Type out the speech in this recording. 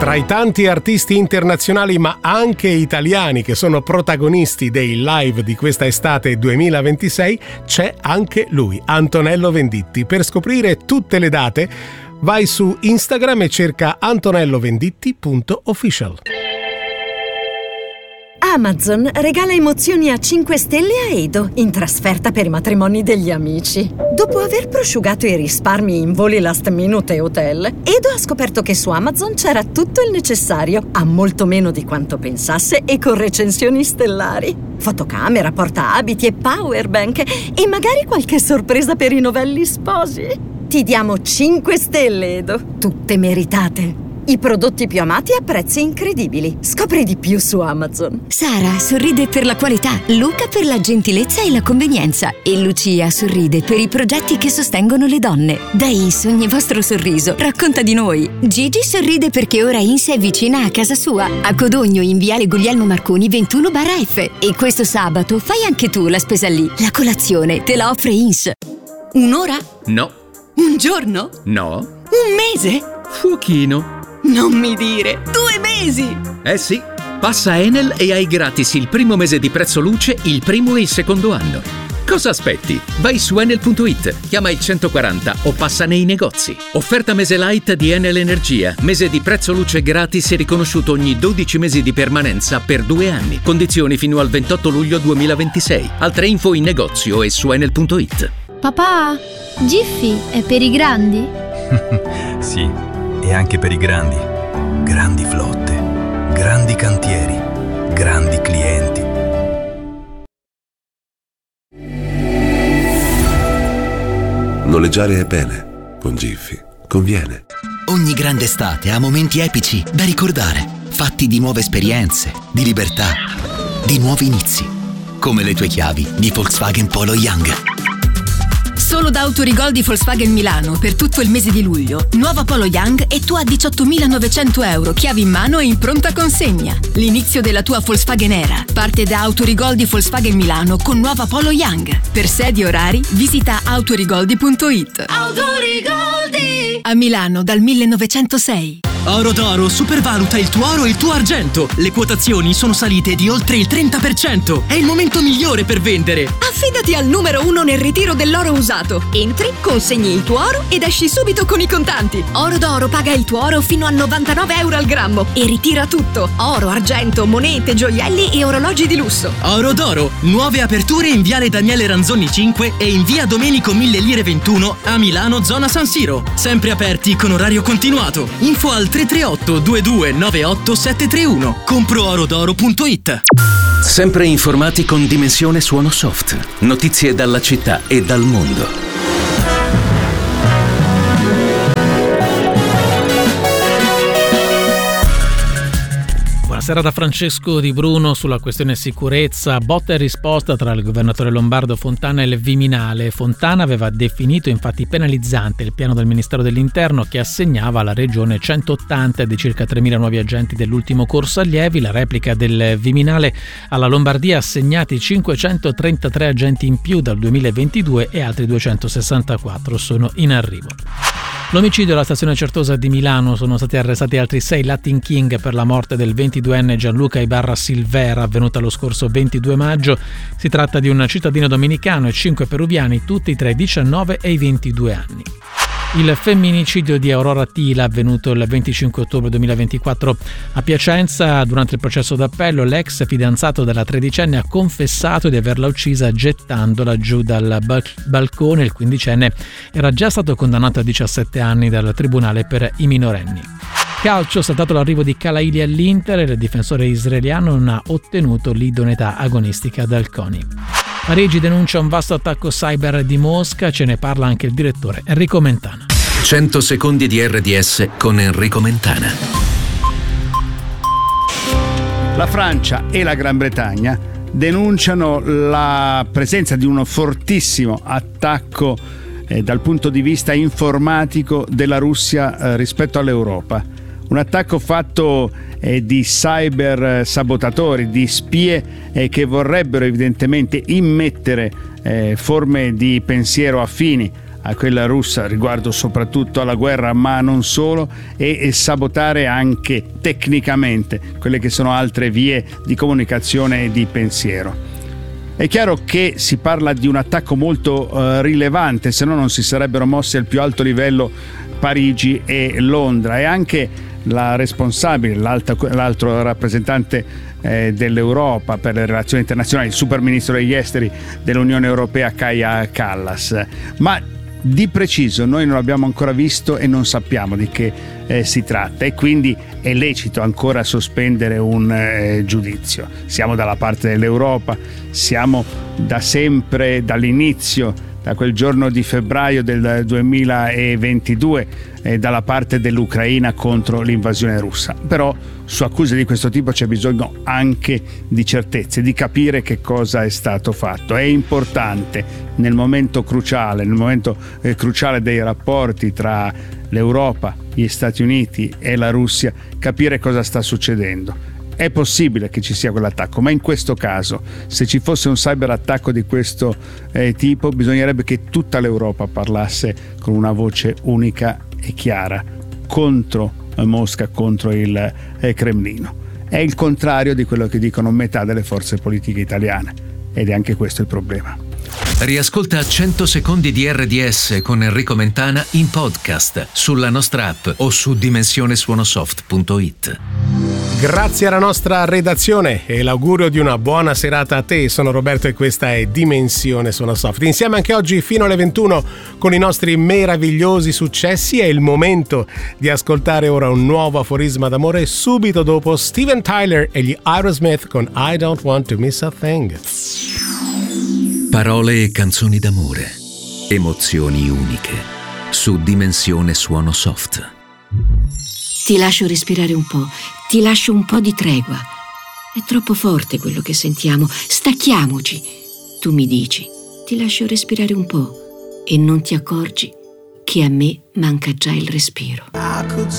Tra i tanti artisti internazionali ma anche italiani che sono protagonisti dei live di questa estate 2026 c'è anche lui, Antonello Venditti. Per scoprire tutte le date vai su Instagram e cerca antonellovenditti.official. Amazon regala emozioni a 5 stelle a Edo in trasferta per i matrimoni degli amici. Dopo aver prosciugato i risparmi in voli last minute e hotel, Edo ha scoperto che su Amazon c'era tutto il necessario, a molto meno di quanto pensasse e con recensioni stellari. Fotocamera, portaabiti e powerbank e magari qualche sorpresa per i novelli sposi. Ti diamo 5 stelle, Edo, tutte meritate. I prodotti più amati a prezzi incredibili. Scopri di più su Amazon. Sara sorride per la qualità, Luca per la gentilezza e la convenienza e Lucia sorride per i progetti che sostengono le donne. Da INS ogni vostro sorriso racconta di noi. Gigi sorride perché ora INS è vicina a casa sua, a Codogno in viale Guglielmo Marconi 21/F. E questo sabato fai anche tu la spesa lì. La colazione te la offre INS. Un'ora? No. Un giorno? No. Un mese? Fuochino. Non mi dire! 2 mesi! Eh sì, passa Enel e hai gratis il primo mese di prezzo luce, il primo e il secondo anno. Cosa aspetti? Vai su enel.it, chiama il 140 o passa nei negozi. Offerta mese light di Enel Energia, mese di prezzo luce gratis e riconosciuto ogni 12 mesi di permanenza per 2 anni. Condizioni fino al 28 luglio 2026. Altre info in negozio e su enel.it. Papà, Jiffy è per i grandi? Sì, e anche per i grandi. Grandi flotte, grandi cantieri, grandi clienti. Noleggiare è bene, con Jiffy conviene. Ogni grande estate ha momenti epici da ricordare, fatti di nuove esperienze, di libertà, di nuovi inizi, come le tue chiavi di Volkswagen Polo Young. Solo da Autorigol di Volkswagen Milano per tutto il mese di luglio. Nuova Polo Young e tu a 18.900 euro, chiavi in mano e in pronta consegna. L'inizio della tua Volkswagen era parte da Autorigol di Volkswagen Milano con nuova Polo Young. Per sedi e orari visita autorigoldi.it. Autorigoldi! A Milano dal 1906. Oro d'Oro supervaluta il tuo oro e il tuo argento. Le quotazioni sono salite di oltre il 30%. È il momento migliore per vendere. Affidati al numero 1 nel ritiro dell'oro usato. Entri, consegni il tuo oro ed esci subito con i contanti. Oro d'Oro paga il tuo oro fino a 99 euro al grammo e ritira tutto. Oro, argento, monete, gioielli e orologi di lusso. Oro d'Oro. Nuove aperture in viale Daniele Ranzoni 5 e in via Domenico 1000 Lire 21 a Milano, zona San Siro. Sempre aperti con orario continuato. Info al 338 2298 731. ComproOrodoro.it. Sempre informati con Dimensione Suono Soft. Notizie dalla città e dal mondo. Buonasera da Francesco Di Bruno sulla questione sicurezza. Botta e risposta tra il governatore lombardo Fontana e il Viminale. Fontana aveva definito infatti penalizzante il piano del Ministero dell'Interno che assegnava alla regione 180 dei circa 3.000 nuovi agenti dell'ultimo corso allievi. La replica del Viminale: alla Lombardia assegnati 533 agenti in più dal 2022 e altri 264 sono in arrivo. L'omicidio alla stazione Certosa di Milano: sono stati arrestati altri 6 Latin King per la morte del 22enne Gianluca Ibarra Silvera, avvenuta lo scorso 22 maggio. Si tratta di un cittadino dominicano e 5 peruviani, tutti tra i 19 e i 22 anni. Il femminicidio di Aurora Tila, avvenuto il 25 ottobre 2024 a Piacenza. Durante il processo d'appello l'ex fidanzato della tredicenne ha confessato di averla uccisa gettandola giù dal balcone. Il quindicenne era già stato condannato a 17 anni dal Tribunale per i minorenni. Calcio: saltato l'arrivo di Kalaili all'Inter, il difensore israeliano non ha ottenuto l'idoneità agonistica dal CONI. Parigi denuncia un vasto attacco cyber di Mosca, ce ne parla anche il direttore Enrico Mentana. 100 secondi di RDS con Enrico Mentana. La Francia e la Gran Bretagna denunciano la presenza di uno fortissimo attacco dal punto di vista informatico della Russia rispetto all'Europa. Un attacco fatto di cyber sabotatori, di spie che vorrebbero evidentemente immettere forme di pensiero affini a quella russa riguardo soprattutto alla guerra, ma non solo, e sabotare anche tecnicamente quelle che sono altre vie di comunicazione e di pensiero. È chiaro che si parla di un attacco molto rilevante, se no non si sarebbero mossi al più alto livello Parigi e Londra, e anche la responsabile, l'altro rappresentante dell'Europa per le relazioni internazionali, il super ministro degli esteri dell'Unione Europea Kaja Kallas. Ma di preciso noi non l'abbiamo ancora visto e non sappiamo di che si tratta, e quindi è lecito ancora sospendere un giudizio. Siamo dalla parte dell'Europa, siamo da sempre, dall'inizio, da quel giorno di febbraio del 2022, dalla parte dell'Ucraina contro l'invasione russa. Però su accuse di questo tipo c'è bisogno anche di certezze, di capire che cosa è stato fatto. È importante nel momento cruciale, dei rapporti tra l'Europa, gli Stati Uniti e la Russia, capire cosa sta succedendo. È possibile che ci sia quell'attacco, ma in questo caso, se ci fosse un cyberattacco di questo tipo, bisognerebbe che tutta l'Europa parlasse con una voce unica e chiara contro Mosca, contro il Cremlino. È il contrario di quello che dicono metà delle forze politiche italiane, ed è anche questo il problema. Riascolta 100 secondi di RDS con Enrico Mentana in podcast sulla nostra app o su dimensionesuonosoft.it. Grazie alla nostra redazione e l'augurio di una buona serata a te. Sono Roberto e questa è Dimensione Suonosoft. Insieme anche oggi fino alle 21 con i nostri meravigliosi successi. È il momento di ascoltare ora un nuovo aforisma d'amore, subito dopo Steven Tyler e gli Aerosmith con I Don't Want to Miss a Thing. Parole e canzoni d'amore, emozioni uniche, su Dimensione Suonosoft. Ti lascio respirare un po', ti lascio un po' di tregua. È troppo forte quello che sentiamo, stacchiamoci. Tu mi dici, ti lascio respirare un po' e non ti accorgi che a me manca già il respiro.